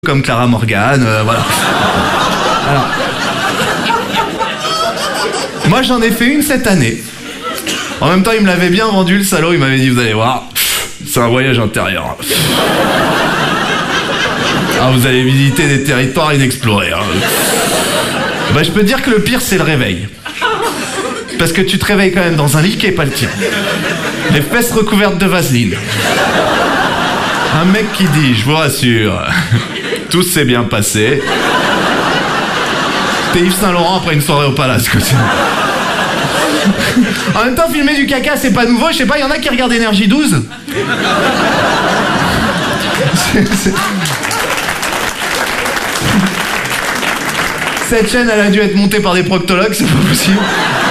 comme Clara Morgan, voilà. Alors, moi j'en ai fait une cette année. En même temps il me l'avait bien vendu le salaud, il m'avait dit vous allez voir, c'est un voyage intérieur. Alors vous allez visiter des territoires inexplorés. Hein. Bah je peux te dire que le pire c'est le réveil. Parce que tu te réveilles quand même dans un lit qui est pas le tien. Les fesses recouvertes de vaseline. Un mec qui dit, je vous rassure, tout s'est bien passé. T'es Yves Saint-Laurent après une soirée au Palace, quoi. En même temps, filmer du caca, c'est pas nouveau. Je sais pas, y en a qui regardent Énergie 12. Cette chaîne, elle a dû être montée par des proctologues, c'est pas possible.